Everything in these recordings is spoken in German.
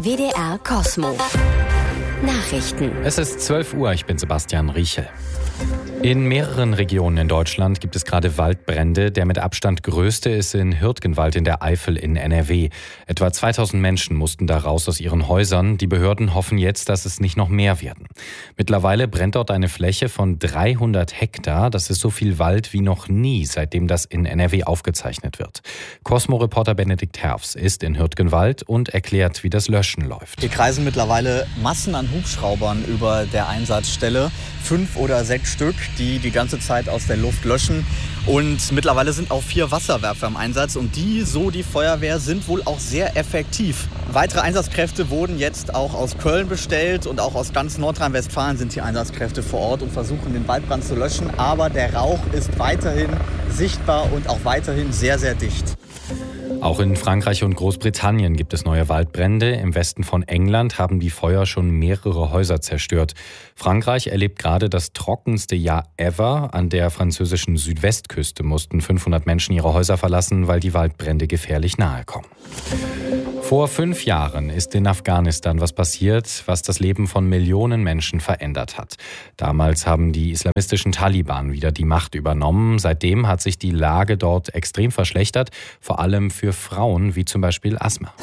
WDR Kosmo. Nachrichten. Es ist 12 Uhr, ich bin Sebastian Riechel. In mehreren Regionen in Deutschland gibt es gerade Waldbrände. Der mit Abstand größte ist in Hürtgenwald in der Eifel in NRW. Etwa 2000 Menschen mussten da raus aus ihren Häusern. Die Behörden hoffen jetzt, dass es nicht noch mehr werden. Mittlerweile brennt dort eine Fläche von 300 Hektar. Das ist so viel Wald wie noch nie, seitdem das in NRW aufgezeichnet wird. Kosmo-Reporter Benedikt Herfs ist in Hürtgenwald und erklärt, wie das Löschen läuft. Hier kreisen mittlerweile Massen an Hubschraubern über der Einsatzstelle. 5 oder 6 Stück, die die ganze Zeit aus der Luft löschen. Und mittlerweile sind auch 4 Wasserwerfer im Einsatz. Und die, so die Feuerwehr, sind wohl auch sehr effektiv. Weitere Einsatzkräfte wurden jetzt auch aus Köln bestellt. Und auch aus ganz Nordrhein-Westfalen sind die Einsatzkräfte vor Ort und versuchen, den Waldbrand zu löschen. Aber der Rauch ist weiterhin sichtbar und auch weiterhin sehr, sehr dicht. Auch in Frankreich und Großbritannien gibt es neue Waldbrände. Im Westen von England haben die Feuer schon mehrere Häuser zerstört. Frankreich erlebt gerade das trockenste Jahr ever. An der französischen Südwestküste mussten 500 Menschen ihre Häuser verlassen, weil die Waldbrände gefährlich nahe kommen. Vor 5 Jahren ist in Afghanistan was passiert, was das Leben von Millionen Menschen verändert hat. Damals haben die islamistischen Taliban wieder die Macht übernommen. Seitdem hat sich die Lage dort extrem verschlechtert, vor allem für Frauen, wie zum Beispiel Asma.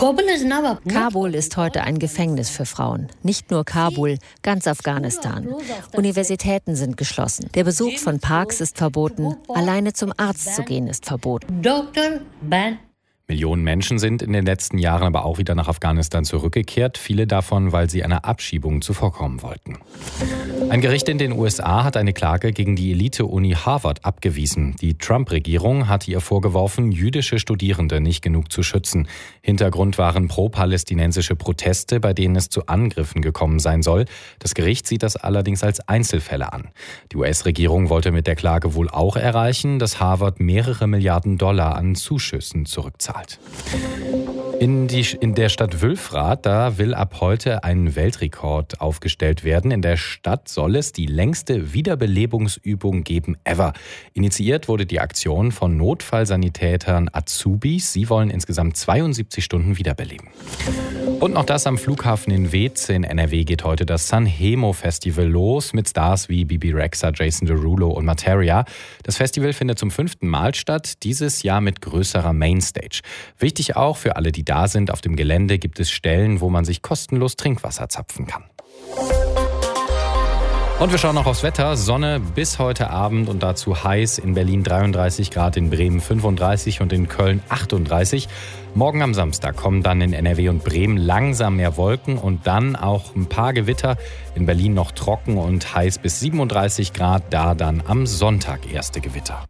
Kabul ist heute ein Gefängnis für Frauen. Nicht nur Kabul, ganz Afghanistan. Universitäten sind geschlossen. Der Besuch von Parks ist verboten. Alleine zum Arzt zu gehen ist verboten. Millionen Menschen sind in den letzten Jahren aber auch wieder nach Afghanistan zurückgekehrt. Viele davon, weil sie einer Abschiebung zuvorkommen wollten. Ein Gericht in den USA hat eine Klage gegen die Elite-Uni Harvard abgewiesen. Die Trump-Regierung hatte ihr vorgeworfen, jüdische Studierende nicht genug zu schützen. Hintergrund waren pro-palästinensische Proteste, bei denen es zu Angriffen gekommen sein soll. Das Gericht sieht das allerdings als Einzelfälle an. Die US-Regierung wollte mit der Klage wohl auch erreichen, dass Harvard mehrere Milliarden Dollar an Zuschüssen zurückzahlt. In der Stadt Wülfrath, da will ab heute ein Weltrekord aufgestellt werden. In der Stadt soll es die längste Wiederbelebungsübung geben ever. Initiiert wurde die Aktion von Notfallsanitätern Azubis. Sie wollen insgesamt 72 Stunden wiederbeleben. Und noch das: am Flughafen in Weeze in NRW geht heute das Sanremo Festival los mit Stars wie Bibi Rexha, Jason Derulo und Materia. Das Festival findet zum 5. Mal statt, dieses Jahr mit größerer Mainstage. Wichtig auch für alle, die da sind: auf dem Gelände gibt es Stellen, wo man sich kostenlos Trinkwasser zapfen kann. Und wir schauen noch aufs Wetter. Sonne bis heute Abend und dazu heiß. In Berlin 33 Grad, in Bremen 35 und in Köln 38. Morgen am Samstag kommen dann in NRW und Bremen langsam mehr Wolken und dann auch ein paar Gewitter. In Berlin noch trocken und heiß bis 37 Grad, da dann am Sonntag erste Gewitter.